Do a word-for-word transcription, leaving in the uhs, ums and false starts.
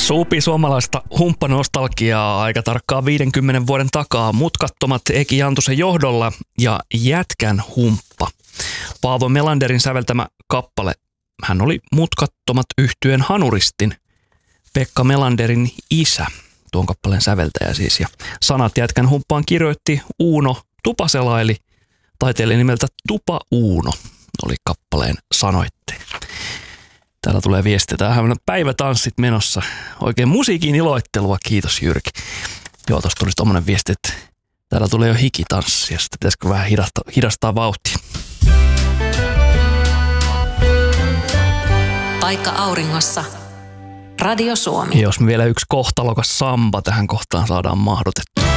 Suupi suomalaista humppanostalgiaa aika tarkkaan viidenkymmenen vuoden takaa. Mutkattomat Eki Jantusen johdolla ja Jätkän humppa. Paavo Melanderin säveltämä kappale. Hän oli Mutkattomat -yhtyeen hanuristin Pekka Melanderin isä, tuon kappaleen säveltäjä siis. Ja sanat Jätkän humppaan kirjoitti Uuno Tupasela, eli taiteilija nimeltä Tupa Uuno oli kappaleen sanoitteja. Täällä tulee viestiä. Tämähän on päivätanssit menossa. Oikein musiikin iloittelua. Kiitos Jyrki. Joo, tuossa tulisi tommonen viesti, että täällä tulee jo hikitanssia. Sitten pitäisikö vähän hidastaa, hidastaa vauhtia. Paikka auringossa. Radio Suomi. Jos me vielä yksi kohtalokas samba tähän kohtaan saadaan mahdotettua.